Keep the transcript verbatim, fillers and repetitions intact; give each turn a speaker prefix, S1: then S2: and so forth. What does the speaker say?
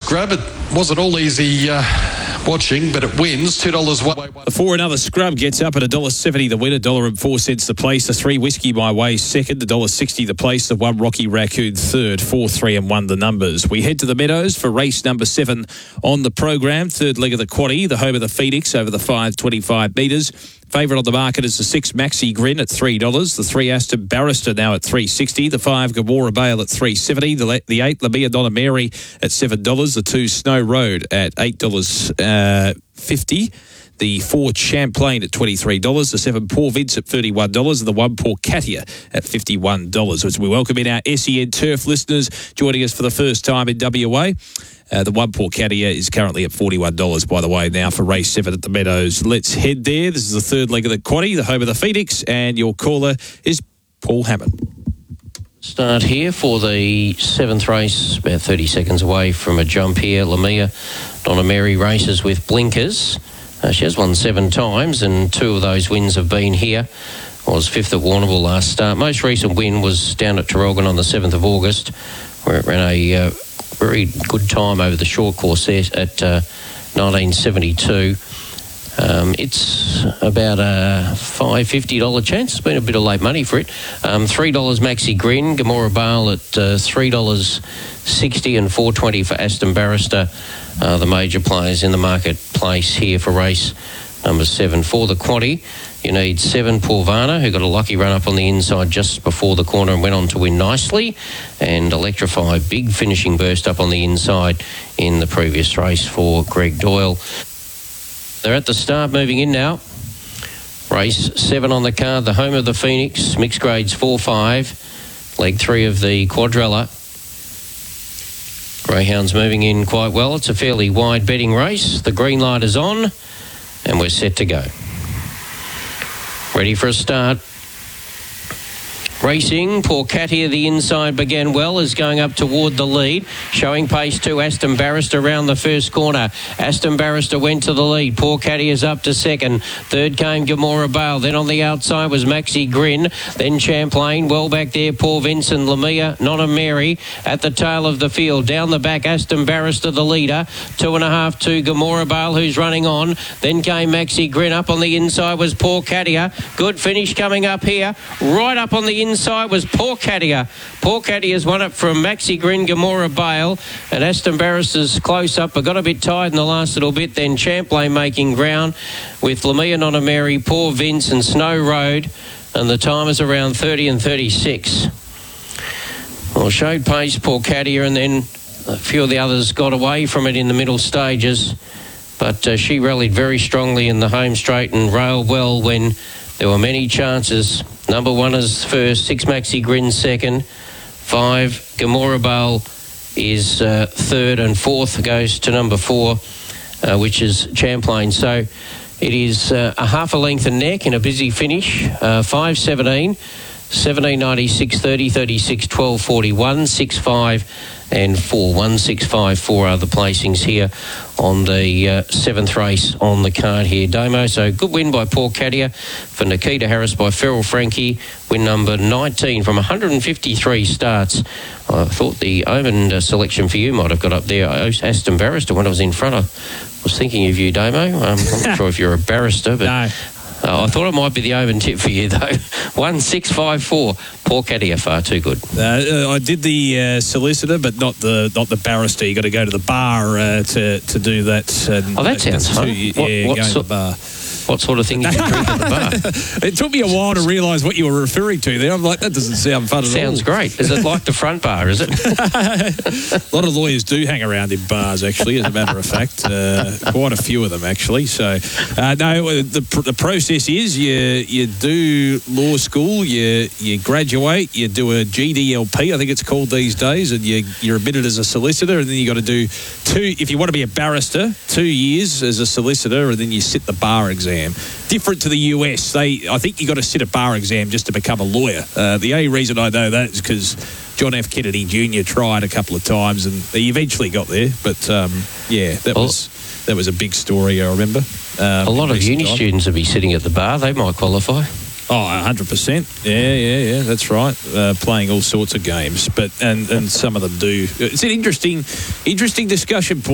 S1: scrub. It wasn't all easy uh, watching, but it wins two dollars one.
S2: Before another scrub gets up at one dollar seventy the win, one dollar and four cents the place. The three Whiskey My Way second, one dollar sixty the place. The one Rocky Raccoon third, four, three and one the numbers. We head to the Meadows for race number seven on the program. Third leg of the quaddie, the home of the Phoenix over the five twenty-five metres. Favourite on the market is the six Maxi Grin at three dollars. The three Aston Barrister now at three sixty. The five Gamora Bale at three seventy. The, the eight Lamia Donna Mary at seven dollars. The two Snow Road at eight dollars fifty. The four Champlain at twenty-three dollars. The seven Poor Vince at thirty-one dollars. And the one Poor Katia at fifty-one dollars. As we welcome in our S E N Turf listeners joining us for the first time in W A. Uh, the one Poor Katia is currently at forty-one dollars, by the way, now for race seven at the Meadows. Let's head there. This is the third leg of the quaddie, the home of the Phoenix, and your caller is Paul Hammond.
S3: Start here for the seventh race, about thirty seconds away from a jump here. Lamia Donna Mary races with blinkers. Uh, she has won seven times, and two of those wins have been here. Was fifth at Warrnambool last start. Most recent win was down at Traralgon on the seventh of August, where it ran a uh, very good time over the short course there at uh, nineteen seventy-two. Um, it's about a five fifty dollars chance. It's been a bit of late money for it. Um, three dollars Maxi Grin, Gamora Bale at uh, three dollars sixty and four dollars twenty for Aston Barrister. Uh, the major players in the marketplace here for race number seven. For the quaddie, you need seven Porvana, who got a lucky run up on the inside just before the corner and went on to win nicely, and Electrify, big finishing burst up on the inside in the previous race for Greg Doyle. They're at the start, moving in now. Race seven on the card, the home of the Phoenix, mixed grades four five, leg three of the quadrella. Greyhounds moving in quite well. It's a fairly wide betting race. The green light is on, and we're set to go. Ready for a start. Racing, Poor Katia, the inside began well, is going up toward the lead. Showing pace to Aston Barrister around the first corner. Aston Barrister went to the lead. Poor Katia's up to second. Third came Gamora Bale. Then on the outside was Maxi Grin. Then Champlain. Well back there, Poor Vincent, Lamia, Nonna Mary at the tail of the field. Down the back, Aston Barrister, the leader. Two and a half to Gamora Bale, who's running on. Then came Maxi Grin. Up on the inside was Poor Katia. Good finish coming up here. Right up on the inside. Inside was Poor Katia. Poor Katia's won it from Maxi Grin, Gamora Bale, and Aston Barrister's close up, but got a bit tired in the last little bit. Then Champlain making ground with Lamia Nonna Mary, Poor Vince and Snow Road, and the time is around thirty and thirty-six. Well, showed pace, Poor Katia, and then a few of the others got away from it in the middle stages, but uh, she rallied very strongly in the home straight and railed well when there were many chances. Number one is first, six Maxi Grin second, five Gamora Bale is uh, third, and fourth goes to number four, uh, which is Champlain. So it is uh, a half a length and neck in a busy finish. Uh, five seventeen, seventeen ninety-six, thirty, thirty-six, twelve forty-one, six five and four. one six five four are the placings here on the uh, seventh race on the card here. Damo, so good win by Poor Katia for Nikita Harris by Feral Frankie. Win number nineteen from one hundred fifty-three starts. I thought the Omen uh, selection for you might have got up there. Aston Barrister when I was in front. I was thinking of you, Damo. Um, I'm not sure if you're a barrister, but...
S2: No.
S3: Uh, I thought it might be the Omen tip for you, though. one six five four. Poor Katia, far too good.
S2: Uh, I did the uh, solicitor, but not the not the barrister. You got to go to the bar uh, to to do that. And
S3: oh, that sounds fun.
S2: Too,
S3: what,
S2: yeah,
S3: what
S2: going
S3: so,
S2: to the bar.
S3: What sort of thing you can drink at the bar?
S2: It took me a while to realise what you were referring to there. I'm like, that doesn't sound fun at all.
S3: Sounds great. Is it like the front bar, is it?
S2: A lot of lawyers do hang around in bars, actually, as a matter of fact. Uh, quite a few of them, actually. So, uh, no, the the process is you you do law school, you you graduate, you do a G D L P, I think it's called these days, and you, you're admitted as a solicitor, and then you got to do two, if you want to be a barrister, two years as a solicitor, and then you sit the bar exam. Different to the U S. They, I think you got to sit a bar exam just to become a lawyer. Uh, the only reason I know that is because John F. Kennedy Junior tried a couple of times, and he eventually got there. But um, yeah, that well, was that was a big story. I remember. Um,
S3: a lot of uni
S2: time.
S3: students would be sitting at the bar. They might qualify.
S2: Oh, one hundred percent. Yeah, yeah, yeah, that's right. Uh, playing all sorts of games, but and, and some of them do. It's an interesting, interesting discussion point.